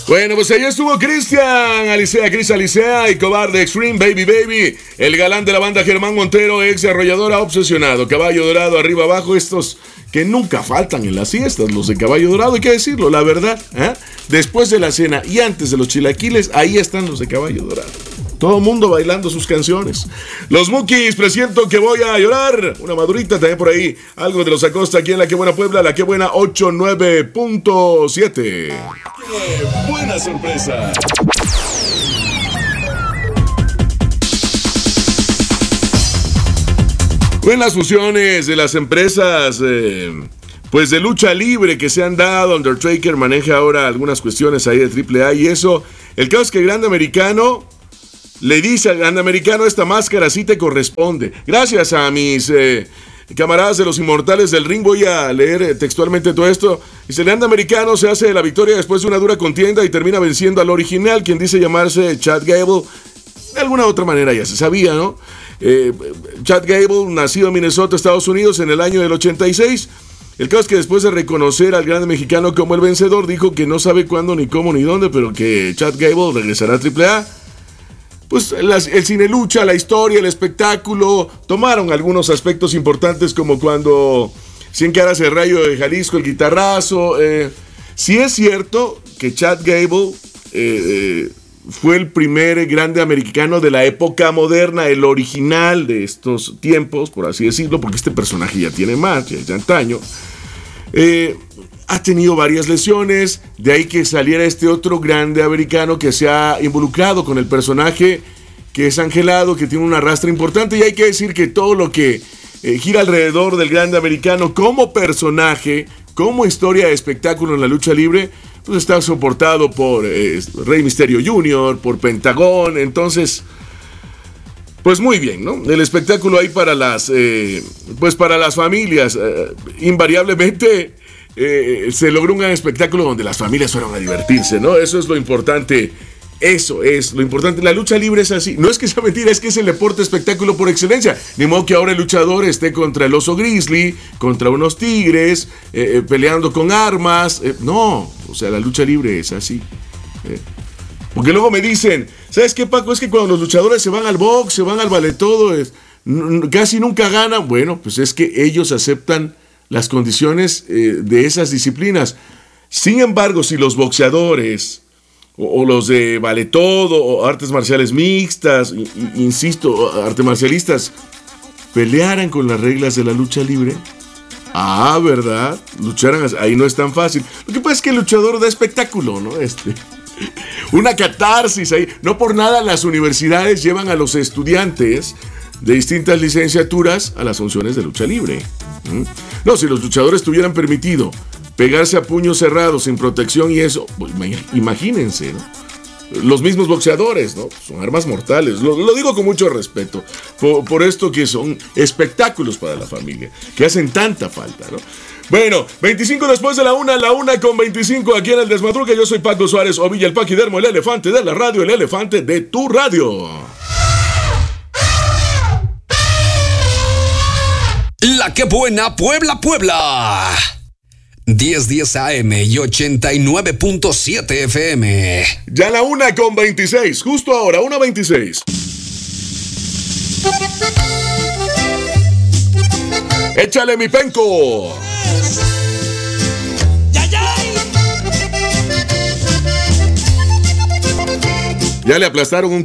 Bueno, pues ahí estuvo Cristian Alicea y Cobarde Extreme, Baby, el galán de la banda Germán Montero, ex arrolladora obsesionado, Caballo Dorado, arriba abajo, estos que nunca faltan en las fiestas, los de Caballo Dorado, hay que decirlo, la verdad, después de la cena y antes de los chilaquiles, ahí están los de Caballo Dorado. Todo el mundo bailando sus canciones. Los Mukis, presiento que voy a llorar. Una madurita también por ahí. Algo de los Acosta aquí en La Que Buena Puebla. La Que Buena 89.7. ¡Qué buena sorpresa! Buenas fusiones de las empresas pues de lucha libre que se han dado. Undertaker maneja ahora algunas cuestiones ahí de AAA y eso. El caso es que el Grande Americano le dice al Grande Americano, esta máscara sí te corresponde. Gracias a mis camaradas de los Inmortales del Ring, voy a leer textualmente todo esto. Dice, el Grande Americano se hace de la victoria después de una dura contienda y termina venciendo al original, quien dice llamarse Chad Gable. De alguna otra manera ya se sabía, ¿no? Chad Gable, nacido en Minnesota, Estados Unidos, en el año del 86. El caso es que después de reconocer al Grande Mexicano como el vencedor, dijo que no sabe cuándo, ni cómo, ni dónde, pero que Chad Gable regresará a AAA. Pues el cine lucha, la historia, el espectáculo, tomaron algunos aspectos importantes como cuando 100 caras el Rayo de Jalisco, el guitarrazo. Sí es cierto que Chad Gable fue el primer grande americano de la época moderna, el original de estos tiempos, por así decirlo, porque este personaje ya tiene más, ya antaño. Ha tenido varias lesiones, de ahí que saliera este otro grande americano que se ha involucrado con el personaje, que es angelado, que tiene un arrastre importante, y hay que decir que todo lo que gira alrededor del grande americano como personaje, como historia de espectáculo en la lucha libre, pues está soportado por Rey Mysterio Jr., por Pentagón, entonces, pues muy bien, ¿no? El espectáculo ahí para las familias, invariablemente se logró un gran espectáculo donde las familias fueron a divertirse, ¿no? Eso es lo importante. Eso es lo importante. La lucha libre es así. No es que sea mentira, es que es el deporte espectáculo por excelencia. Ni modo que ahora el luchador esté contra el oso grizzly, contra unos tigres, peleando con armas. No, o sea, la lucha libre es así. Porque luego me dicen, ¿sabes qué, Paco? Es que cuando los luchadores se van al box, se van al ballet todo, casi nunca ganan. Bueno, pues es que ellos aceptan las condiciones de esas disciplinas. Sin embargo, si los boxeadores o los de vale todo o artes marciales mixtas, insisto, artes marcialistas, pelearan con las reglas de la lucha libre, ¿verdad? Lucharan, ahí no es tan fácil. Lo que pasa es que el luchador da espectáculo, ¿no? Una catarsis ahí. No por nada las universidades llevan a los estudiantes de distintas licenciaturas a las funciones de lucha libre. No, si los luchadores tuvieran permitido pegarse a puños cerrados sin protección y eso, pues, imagínense, ¿no? Los mismos boxeadores, ¿no? Son armas mortales. Lo digo con mucho respeto por esto que son espectáculos para la familia, que hacen tanta falta, ¿no? Bueno, 25 después de la 1:25 aquí en el Desmadrugue. Yo soy Paco Suárez Ovilla, el Paquidermo, el elefante de la radio, el elefante de tu radio. La Que Buena Puebla. 1010 AM y 89.7 FM. Ya la 1:26, justo ahora, 1:26. Échale mi penco. Ya le aplastaron un